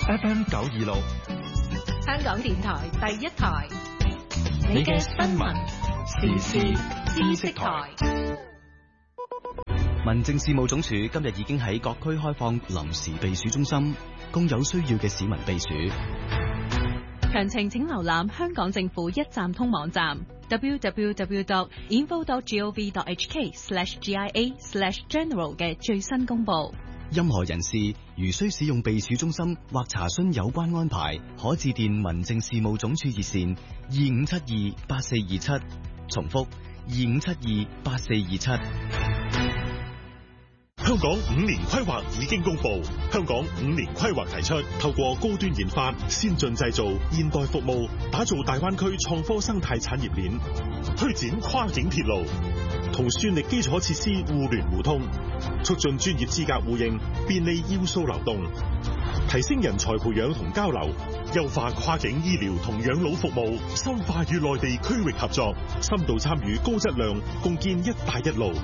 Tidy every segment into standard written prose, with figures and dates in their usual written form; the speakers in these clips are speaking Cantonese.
FM 926， 香港電台第一台，你嘅新聞時事知識台。 民政事務總署今日已經喺各區開放臨時避暑中心，供有需要嘅市民避暑。 詳情請瀏覽香港政府一站通網站 www.info.gov.hk/GIA/general 嘅最新公佈。 任何人士如需使用避暑中心或查詢有關安排，可致電民政事務總署熱線25728427，重複25728427。 香港5年規劃已經公布，香港5年規劃提出，透過高端研發、先進製造、現代服務，打造大灣區創科生態產業鏈，推展跨境鐵路，同算力基礎設施互聯互通，促進專業資格互認，便利要素流動，提升人才培養同交流，優化跨境醫療同養老服務，深化與內地區域合作，深度參與高質量，共建一帶一路。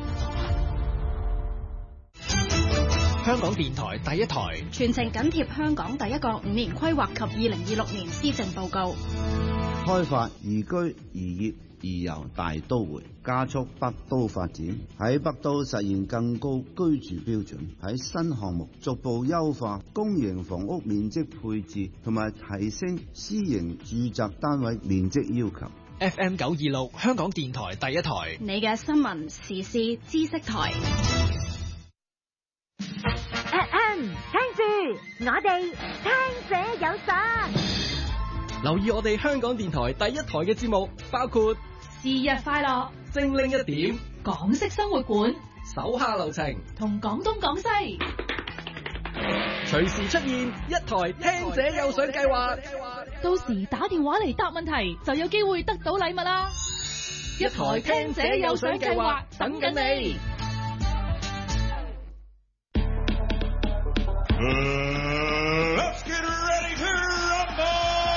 香港電台第一台， 全程緊貼香港第一個5年規劃及2026年施政報告， 開發宜居宜業宜遊大都會，加速北都發展，喺北都實現更高居住標準，喺新項目逐步優化公營房屋面積配置，同埋提升私營住宅單位面積要求。 FM 926香港電台第一台， 你嘅新聞時事知識台。 聽住，我哋聽者有實。 留意我哋香港電台第一台嘅節目，包括是日快樂、 精靈一點、 港式生活館、 手下留情同廣東廣西。 隨時出現一台聽者有獎計劃， 到時打電話嚟答問題就有機會得到禮物啦！ 一台聽者有獎計劃等緊你。 Let's get ready to rumble！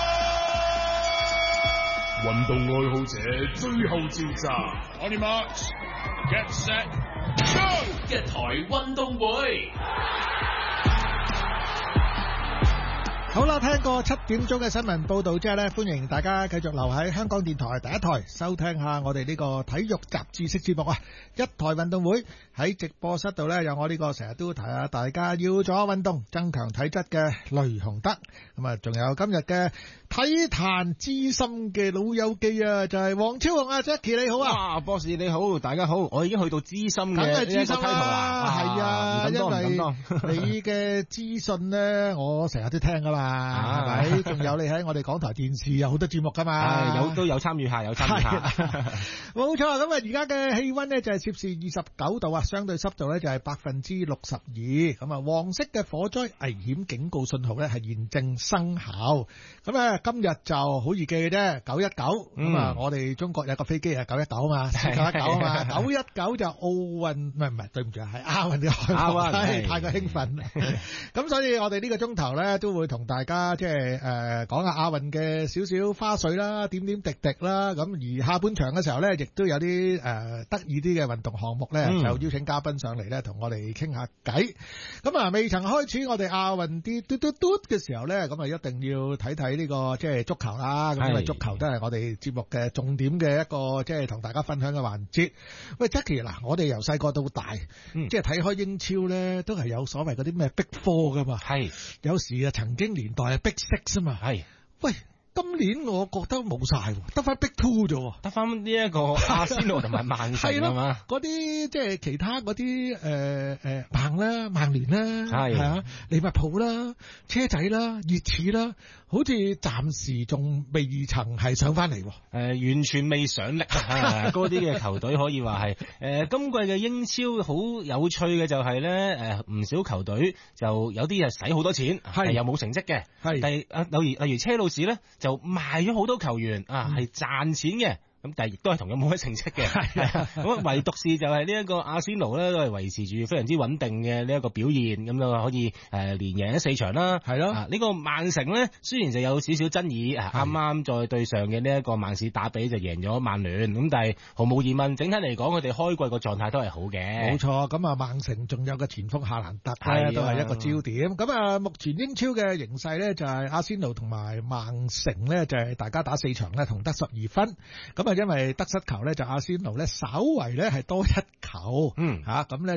運動愛好者最後召集 On your marks, get set, go！ 一台運動會。 好啦，聽過7點鐘嘅新聞報道之後呢，歡迎大家繼續留喺香港電台第一台收聽下我哋呢個體育雜誌式節目啊！一台運動會喺直播室度呢，有我呢個成日都提下大家要做運動增強體質嘅雷雄德，咁啊仲有今日嘅體壇資深嘅老友記啊，就係黃超雄啊 Jackie 你好啊！ 博士你好，大家好，我已經去到資深嘅呢一個梯度啦， 係啊，因為你嘅資訊呢，我成日都聽噶嘛。係咪？仲有你喺我哋港台電視有好多節目噶嘛？ 都有參與下，有參與下。 冇錯，咁啊，而家嘅氣溫呢就係攝氏29度啊，相對濕度呢就係62%。咁啊，黃色嘅火災危險警告信號呢係現正生效。咁啊，今日就好易記嘅啫，919。咁啊，我哋中國有個飛機係919啊嘛，919啊嘛，919就奧運，唔係，對唔住，係亞運嘅開幕，太過興奮。咁所以我哋呢個鐘頭呢都會同大家即係講下亞運嘅少少花絮啦，點點滴滴啦。咁而下半場嘅時候咧，亦都有啲得意啲嘅運動項目咧，就邀請嘉賓上嚟咧，同我哋傾下偈。咁啊，未曾開始我哋亞運啲嘟嘟嘟嘅時候咧，咁啊一定要睇睇呢個即係足球啦。咁因為足球都係我哋節目嘅重點嘅一個即係同大家分享嘅環節。喂 Jackie 嗱，我哋由細個到大，即係睇開英超咧，都係有所謂嗰啲咩Big Four噶嘛。係有時啊，曾經年代係Big Six啊嘛。係喂。今年我覺得冇晒，得翻Big Two 啫，得翻呢一個阿仙奴同埋曼城係嘛？嗰啲即係其他嗰啲曼聯啦，係啊，利物浦啦，車仔啦，熱刺啦，好似暫時仲未曾係上翻嚟， 完全未上力啊！嗰啲嘅球隊可以話係今季嘅英超好有趣嘅就係咧，唔少球隊就有啲係使好多錢，係又冇成績嘅，係例如車路士咧。就賣咗好多球員啊，係賺錢嘅。 咁但係亦都係同樣冇乜成績嘅。咁唯獨是就係呢一個阿仙奴咧，都係維持住非常之穩定嘅呢一個表現，咁就可以連贏4場啦。係咯，呢個曼城咧雖然就有少少爭議，啱啱再對上嘅呢一個曼市打比就贏咗曼聯，咁但係毫無疑問，整體嚟講佢哋開季個狀態都係好嘅。 冇錯，咁啊曼城仲有個前鋒夏蘭特咧，都係一個焦點。咁啊目前英超嘅形勢咧就係阿仙奴同埋曼城咧就係大家打4場咧同得12分。咁啊因為得失球咧就阿仙奴咧稍為咧係多1球，咁咧。